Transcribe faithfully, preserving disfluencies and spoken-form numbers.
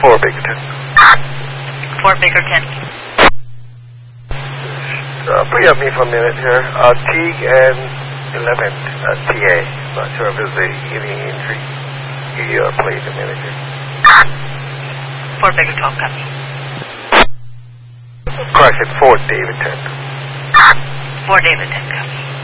Four Bickerton. Fort Bickerton. Uh, free up me for a minute here. Uh, Teague and eleven uh, T A. Not sure if there's a, any injury. He uh, played a minute here. Fort Bickerton, copy. Correction, Fort Davidton. Fort Davidton, copy.